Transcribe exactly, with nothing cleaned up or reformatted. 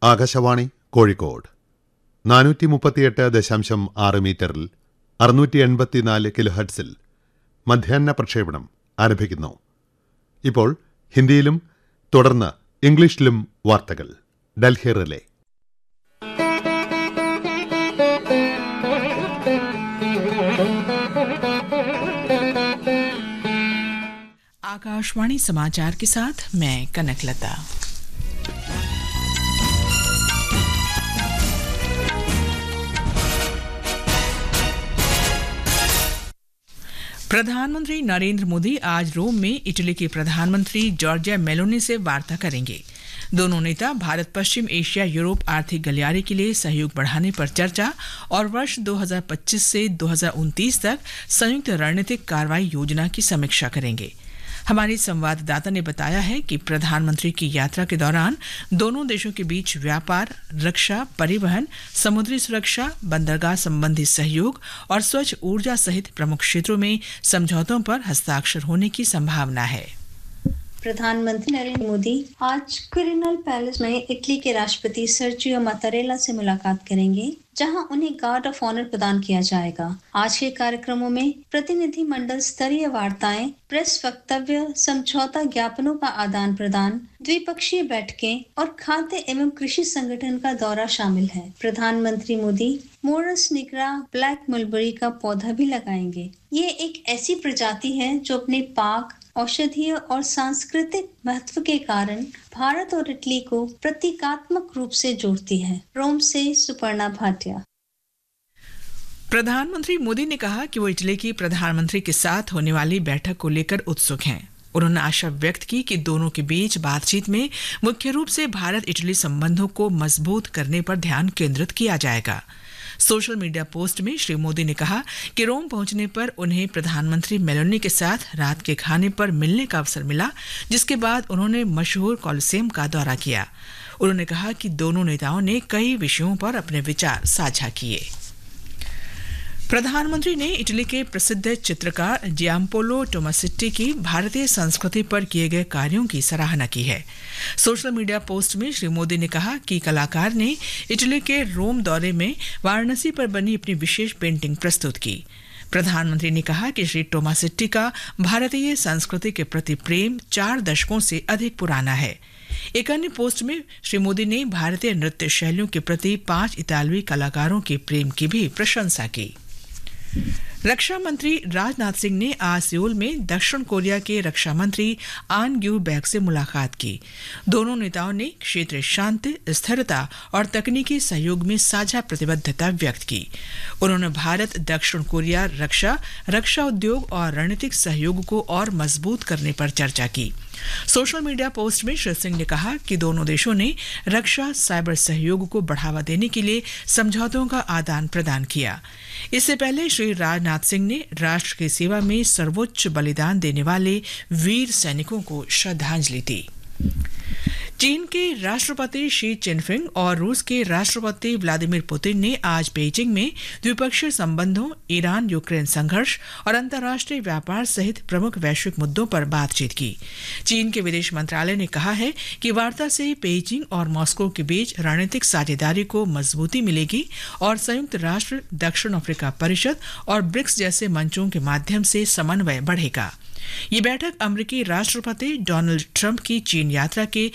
ആകാശവാണി കോഴിക്കോട് നാനൂറ്റി മുപ്പത്തിയെട്ട് ദശാംശം ആറ് മീറ്ററിൽ അറുന്നൂറ്റി എൺപത്തിനാല് കിലോഹെർട്സിൽ മധ്യാഹ്ന പ്രക്ഷേപണം ആരംഭിക്കുന്നു. ഇപ്പോൾ ഹിന്ദിയിലും തുടർന്ന് ഇംഗ്ലീഷിലും വാർത്തകൾ. ഡൽഹി റിലേ. आकाशवाणी समाचार के साथ मैं कनकलता। प्रधानमंत्री नरेंद्र मोदी आज रोम में इटली के प्रधानमंत्री जॉर्जिया मेलोनी से वार्ता करेंगे. दोनों नेता भारत पश्चिम एशिया यूरोप आर्थिक गलियारे के लिए सहयोग बढ़ाने पर चर्चा और वर्ष दो हज़ार पच्चीस से दो हज़ार उनतीस तक संयुक्त रणनीतिक कार्रवाई योजना की समीक्षा करेंगे. हमारे संवाददाता ने बताया है कि प्रधानमंत्री की यात्रा के दौरान दोनों देशों के बीच व्यापार, रक्षा, परिवहन, समुद्री सुरक्षा, बंदरगाह संबंधी सहयोग और स्वच्छ ऊर्जा सहित प्रमुख क्षेत्रों में समझौतों पर हस्ताक्षर होने की संभावना है. प्रधानमंत्री नरेंद्र मोदी आज क्विरिनल पैलेस में इटली के राष्ट्रपति सर्जियो मत्तारेला से मुलाकात करेंगे, जहां उन्हें गार्ड ऑफ ऑनर प्रदान किया जाएगा. आज के कार्यक्रमों में प्रतिनिधि मंडल स्तरीय वार्ताएं, प्रेस वक्तव्य, समझौता ज्ञापनों का आदान प्रदान, द्विपक्षीय बैठकें और खाद्य एवं कृषि संगठन का दौरा शामिल है. प्रधानमंत्री Modi Morris nigra black mulberry का पौधा भी लगाएंगे. ये एक ऐसी प्रजाति है जो अपने पाक, औषधीय और सांस्कृतिक महत्व के कारण भारत और इटली को प्रतीकात्मक रूप से जोड़ती है. रोम से सुपर्णा भाटिया. प्रधानमंत्री मोदी ने कहा कि वो इटली की प्रधानमंत्री के साथ होने वाली बैठक को लेकर उत्सुक हैं. उन्होंने आशा व्यक्त की कि दोनों के बीच बातचीत में मुख्य रूप से भारत इटली संबंधों को मजबूत करने पर ध्यान केंद्रित किया जाएगा. सोशल मीडिया पोस्ट में श्री मोदी ने कहा कि रोम पहुंचने पर उन्हें प्रधानमंत्री मेलोनी के साथ रात के खाने पर मिलने का अवसर मिला, जिसके बाद उन्होंने मशहूर कोलोसेयम का दौरा किया. उन्होंने कहा कि दोनों नेताओं ने कई विषयों पर अपने विचार साझा किए. प्रधानमंत्री ने इटली के प्रसिद्ध चित्रकार जियांपोलो टोमासेट्टी की भारतीय संस्कृति पर किए गए कार्यों की सराहना की है. सोशल मीडिया पोस्ट में श्री मोदी ने कहा कि कलाकार ने इटली के रोम दौरे में वाराणसी पर बनी अपनी विशेष पेंटिंग प्रस्तुत की. प्रधानमंत्री ने कहा कि श्री टोमासेट्टी का भारतीय संस्कृति के प्रति प्रेम चार दशकों से अधिक पुराना है. एक अन्य पोस्ट में श्री मोदी ने भारतीय नृत्य शैलियों के प्रति पांच इतालवी कलाकारों के प्रेम की भी प्रशंसा की. रक्षा मंत्री राजनाथ सिंह ने आज सियोल में दक्षिण कोरिया के रक्षा मंत्री आन ग्यू बैक से मुलाकात की. दोनों नेताओं ने क्षेत्रीय शांति, स्थिरता और तकनीकी सहयोग में साझा प्रतिबद्धता व्यक्त की. उन्होंने भारत दक्षिण कोरिया रक्षा, रक्षा उद्योग और रणनीतिक सहयोग को और मजबूत करने पर चर्चा की. सोशल मीडिया पोस्ट में श्री सिंह ने कहा कि दोनों देशों ने रक्षा साइबर सहयोग को बढ़ावा देने के लिए समझौतों का आदान प्रदान किया. इससे पहले श्री राजनाथ सिंह ने राष्ट्र की सेवा में सर्वोच्च बलिदान देने वाले वीर सैनिकों को श्रद्धांजलि दी. चीन के राष्ट्रपति शी चिनफिंग और रूस के राष्ट्रपति व्लादिमीर पुतिन ने आज बीजिंग में द्विपक्षीय संबंधों, ईरान यूक्रेन संघर्ष और अंतर्राष्ट्रीय व्यापार सहित प्रमुख वैश्विक मुद्दों पर बातचीत की. चीन के विदेश मंत्रालय ने कहा है कि वार्ता से बीजिंग और मॉस्को के बीच रणनीतिक साझेदारी को मजबूती मिलेगी और संयुक्त राष्ट्र, दक्षिण अफ्रीका परिषद और ब्रिक्स जैसे मंचों के माध्यम से समन्वय बढ़ेगा. ये बैठक अमेरिकी राष्ट्रपति डोनाल्ड ट्रंप की चीन यात्रा के